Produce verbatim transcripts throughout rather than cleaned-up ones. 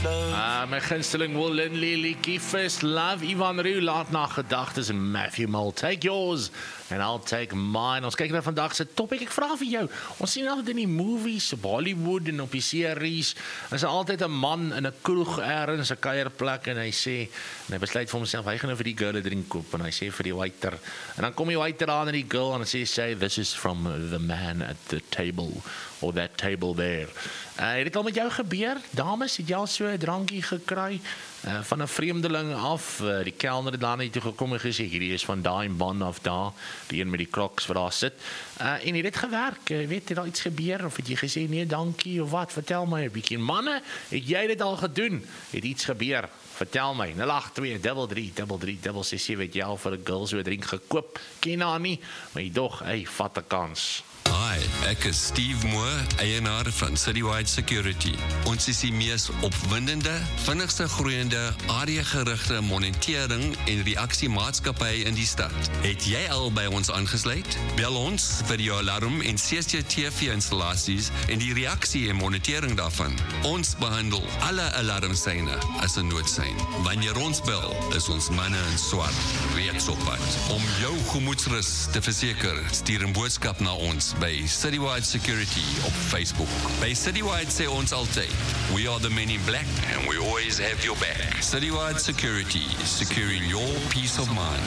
slow. Ah, my gunsteling Will Lindley, Leaky First Love, Ivan Roo, Laat na Gedagtes en Matthew Mull. Take yours and I'll take mine. Ons kyk na vandag se topic. Ek vra vir jou, ons sien altyd in die movies, op Hollywood en op die series, is er altyd 'n man in 'n kroeg ergens, 'n kuierplek en hy sê, en hy besluit vir homself, hy gaan nou vir die girl 'n drink koop en hy sê vir die waiter, en dan kom die waiter aan en die girl en hy sê, say, this is from the man at the table, or that table there. Uh, het dit al met jou gebeur? Dames, het jy al so 'n drankie gekry uh, van 'n vreemdeling af? Uh, die kelner het daar net toe gekom en gesê, hierdie is van daai man af daar, die een met die Crocs wat daar sit. Uh, en het dit gewerk? Uh, weet, het daar iets gebeur? Of het jy gesê, nee, dankie, of wat? Vertel my 'n bietjie. Manne, het jy dit al gedoen? Het iets gebeur? Vertel my, nul agt twee drie drie drie drie drie ses sewe, het jy al vir 'n girl so 'n drink gekoop? Ken haar nie, maar jy dog, hey, vat 'n kans. Hi, ek is Steve Moore, eienaar van Citywide Security. Ons is die mees opwindende, vinnigste groeiende, areagerigte monitering en reaksiemaatskappy in die stad. Het jy al by ons aangesluit? Bel ons vir jou alarm en C C T V-installasies en die reaksie en monitering daarvan. Ons behandel alle alarmsyne as 'n noodsein. Wanneer ons bel, is ons manne in swart reeds op pad. Om jou gemoedsrus te verseker, stuur 'n boodskap na ons by Citywide Security op Facebook. By Citywide sê ons altyd, we are the men in black and we always have your back. Citywide Security, securing your peace of mind.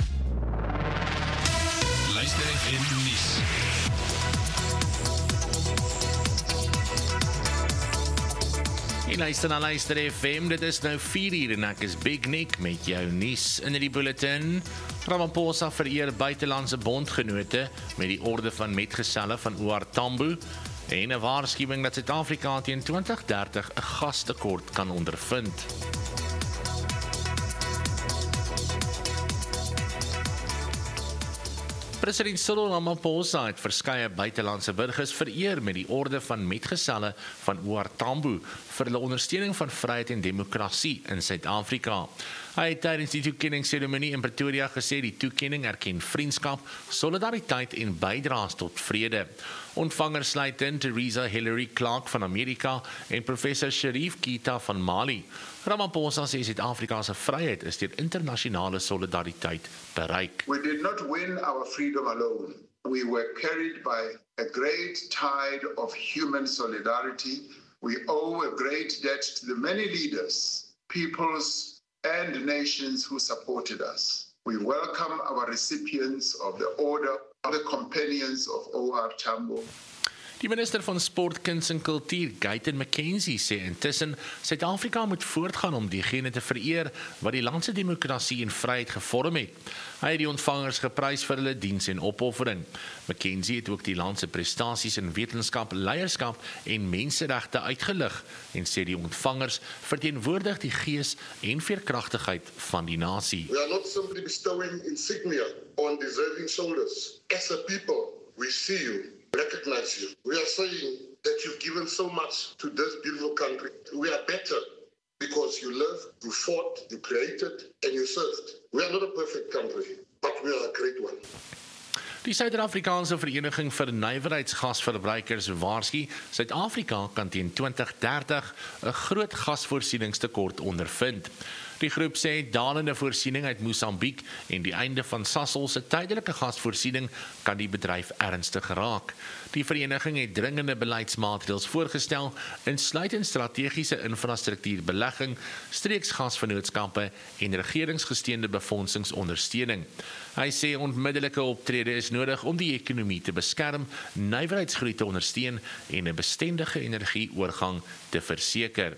Luister F M nuus. Jy luister na Luister F M, dit is nou vier uur en ek is Big Nick met jou nuus in die bulletin. Ramaphosa vereer buitelandse bondgenote met die orde van metgeselle van O R Tambo en 'n waarskuwing dat Suid-Afrika teen twintig dertig 'n gastekort kan ondervind. President Cyril Ramaphosa het verskeie buitelandse burgers vereer met die orde van metgeselle van O R Tambo vir hulle ondersteuning van vryheid en demokrasie in Suid-Afrika. Hy het tydens die toekenningsseremonie in Pretoria gesê die toekenning erken vriendskap, solidariteit en bydraes tot vrede. Ontvangers sluit in Theresa Hillary Clark van Amerika en professor Sharif Kita van Mali. Ramaphosa sê Suid-Afrika se vryheid is deur internasionale solidariteit bereik. We did not win our freedom alone. We were carried by a great tide of human solidarity. We owe a great debt to the many leaders, peoples, and nations who supported us. We welcome our recipients of the Order of the Companions of O R Tambo. Die minister van Sport, Kuns en Kultuur, Guyton McKenzie, sê intussen Suid-Afrika moet voortgaan om diegene te vereer wat die land se demokrasie en vryheid gevorm het. Hy het die ontvangers geprys vir hulle diens en opoffering. McKenzie het ook die land se prestasies in wetenskap, leierskap en menseregte uitgelig en sê die ontvangers verteenwoordig die gees en veerkragtigheid van die nasie. We are not simply bestowing insignia on deserving shoulders. As a people, we see you, recognize you. We are saying that you've given so much to this beautiful country. We are better because you lived, you fought, you created, and you served. We are not a perfect country, but we are a great one. Die Suid-Afrikaanse Vereniging vir Nywerheidsgasverbruikers waarsku, Suid-Afrika kan teen twintig dertig 'n groot gasvoorsieningstekort ondervind. Die groep sê dalende voorsiening uit Mosambiek en die einde van Sasol se tydelike gasvoorsiening kan die bedryf ernstig raak. Die vereniging het dringende beleidsmaatreëls voorgestel, insluitend strategiese infrastruktuurbelegging, streeksgasvennootskappe en regeringsgesteunde befondsingsondersteuning. Hy sê onmiddellike optrede is nodig om die ekonomie te beskerm, nywerheidsgroei te ondersteun en 'n bestendige energieoorgang te verseker.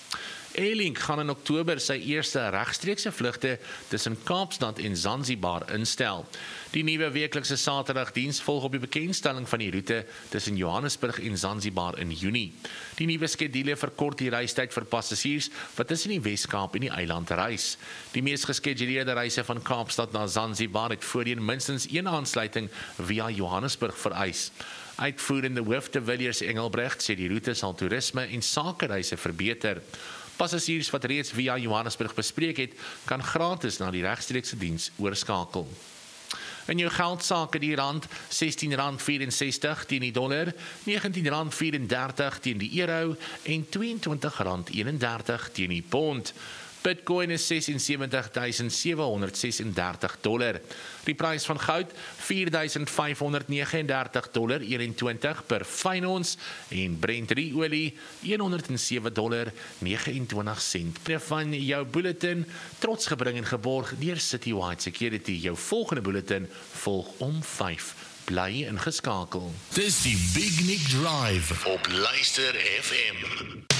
Airlink gaan in Oktober sy eerste regstreekse vlugte tussen Kaapstad en Zanzibar instel. Die nuwe weeklikse Saterdagdiens volg op die bekendstelling van die roete tussen Johannesburg en Zanzibar in Junie. Die nuwe skedule verkort die reistyd vir passasiers wat tussen die Wes-Kaap en die eiland reis. Die mees geskeduleerde reise van Kaapstad na Zanzibar het voorheen minstens een aansluiting via Johannesburg vereis. Uitvoerende hoof de Villiers Engelbrecht sê die roete sal toerisme en sakereise verbeter. Passasiers wat reeds via Johannesburg bespreek het, kan gratis na die regstreekse diens oorskakel. In jou geldsaake die rand sestien rand vyf-en-sestig teen die dollar, negentien rand vyf-en-dertig teen die euro en tweeëntwintig rand een-en-dertig teen die pond. Bitcoin is ses en sewentig duisend sewe honderd ses en dertig dollar. Die prys van goud vier duisend vyf honderd nege en dertig dollar eenentwintig per fyn ons en Brent olie een honderd sewe dollar nege en twintig sent. Van jou bulletin trots gebring en geborg deur Citywide Security. Jou volgende bulletin volg om vyf. Bly ingeskakel. Dis die Big Nick Drive op Luister F M.